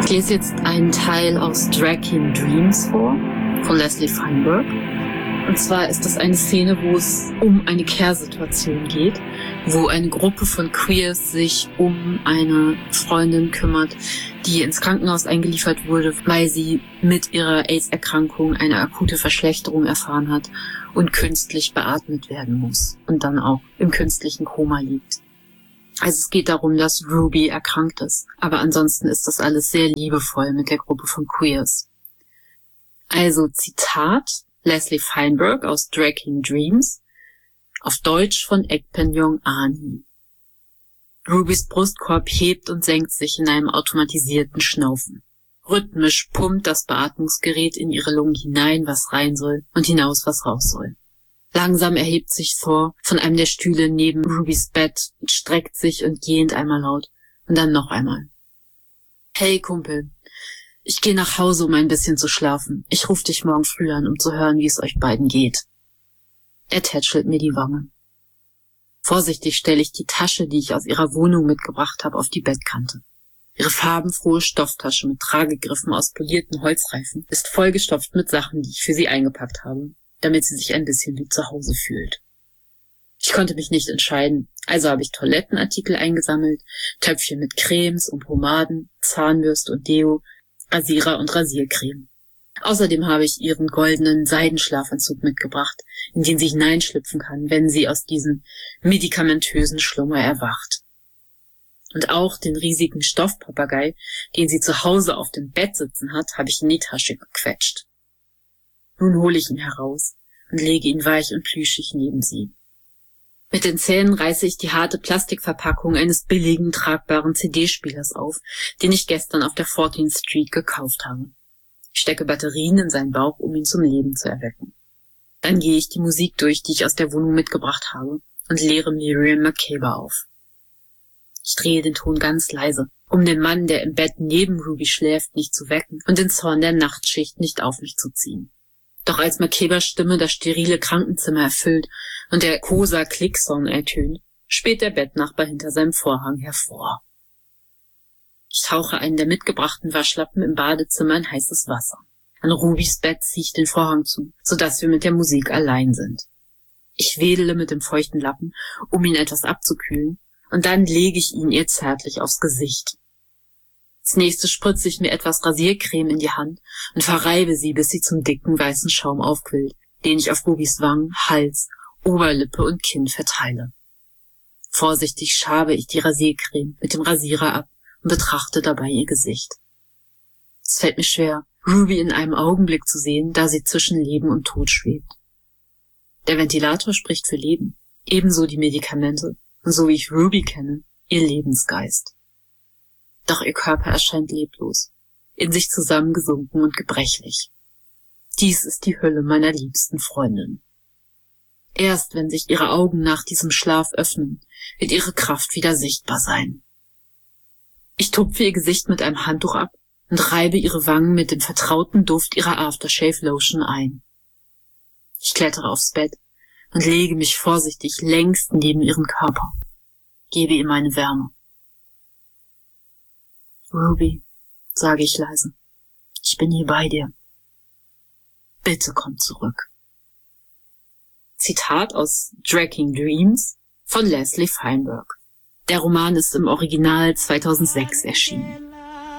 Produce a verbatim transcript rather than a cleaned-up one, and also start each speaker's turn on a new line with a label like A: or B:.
A: Ich lese jetzt einen Teil aus Dragging Dreams vor, von Leslie Feinberg. Und zwar ist das eine Szene, wo es um eine Care-Situation geht, wo eine Gruppe von Queers sich um eine Freundin kümmert, die ins Krankenhaus eingeliefert wurde, weil sie mit ihrer AIDS-Erkrankung eine akute Verschlechterung erfahren hat und künstlich beatmet werden muss und dann auch im künstlichen Koma liegt. Also es geht darum, dass Ruby erkrankt ist, aber ansonsten ist das alles sehr liebevoll mit der Gruppe von Queers. Also Zitat Leslie Feinberg aus Dragging Dreams, auf Deutsch von Ekpenyong Ani. Rubys Brustkorb hebt und senkt sich in einem automatisierten Schnaufen. Rhythmisch pumpt das Beatmungsgerät in ihre Lungen hinein, was rein soll, und hinaus, was raus soll. Langsam erhebt sich Thor von einem der Stühle neben Rubys Bett und streckt sich und gähnt einmal laut und dann noch einmal. Hey Kumpel, ich gehe nach Hause, um ein bisschen zu schlafen. Ich rufe dich morgen früh an, um zu hören, wie es euch beiden geht. Er tätschelt mir die Wange. Vorsichtig stelle ich die Tasche, die ich aus ihrer Wohnung mitgebracht habe, auf die Bettkante. Ihre farbenfrohe Stofftasche mit Tragegriffen aus polierten Holzreifen ist vollgestopft mit Sachen, die ich für sie eingepackt habe, damit sie sich ein bisschen wie zu Hause fühlt. Ich konnte mich nicht entscheiden, also habe ich Toilettenartikel eingesammelt, Töpfchen mit Cremes und Pomaden, Zahnbürste und Deo, Rasierer und Rasiercreme. Außerdem habe ich ihren goldenen Seidenschlafanzug mitgebracht, in den sie hineinschlüpfen kann, wenn sie aus diesem medikamentösen Schlummer erwacht. Und auch den riesigen Stoffpapagei, den sie zu Hause auf dem Bett sitzen hat, habe ich in die Tasche gequetscht. Nun hole ich ihn heraus und lege ihn weich und plüschig neben sie. Mit den Zähnen reiße ich die harte Plastikverpackung eines billigen, tragbaren C D-Spielers auf, den ich gestern auf der fourteenth Street gekauft habe. Ich stecke Batterien in seinen Bauch, um ihn zum Leben zu erwecken. Dann gehe ich die Musik durch, die ich aus der Wohnung mitgebracht habe, und leere Miriam Makeba auf. Ich drehe den Ton ganz leise, um den Mann, der im Bett neben Ruby schläft, nicht zu wecken und den Zorn der Nachtschicht nicht auf mich zu ziehen. Doch als Makebas Stimme das sterile Krankenzimmer erfüllt und der Kosa-Klicksong ertönt, späht der Bettnachbar hinter seinem Vorhang hervor. Ich tauche einen der mitgebrachten Waschlappen im Badezimmer in heißes Wasser. An Rubys Bett ziehe ich den Vorhang zu, sodass wir mit der Musik allein sind. Ich wedele mit dem feuchten Lappen, um ihn etwas abzukühlen, und dann lege ich ihn ihr zärtlich aufs Gesicht. Als nächstes spritze ich mir etwas Rasiercreme in die Hand und verreibe sie, bis sie zum dicken weißen Schaum aufquillt, den ich auf Rubys Wangen, Hals, Oberlippe und Kinn verteile. Vorsichtig schabe ich die Rasiercreme mit dem Rasierer ab und betrachte dabei ihr Gesicht. Es fällt mir schwer, Ruby in einem Augenblick zu sehen, da sie zwischen Leben und Tod schwebt. Der Ventilator spricht für Leben, ebenso die Medikamente und so wie ich Ruby kenne, ihr Lebensgeist. Doch ihr Körper erscheint leblos, in sich zusammengesunken und gebrechlich. Dies ist die Hölle meiner liebsten Freundin. Erst wenn sich ihre Augen nach diesem Schlaf öffnen, wird ihre Kraft wieder sichtbar sein. Ich tupfe ihr Gesicht mit einem Handtuch ab und reibe ihre Wangen mit dem vertrauten Duft ihrer Aftershave Lotion ein. Ich klettere aufs Bett und lege mich vorsichtig längst neben ihren Körper, gebe ihr meine Wärme. Ruby, sage ich leise, ich bin hier bei dir. Bitte komm zurück. Zitat aus Dragging Dreams von Leslie Feinberg. Der Roman ist im Original zweitausendsechs erschienen.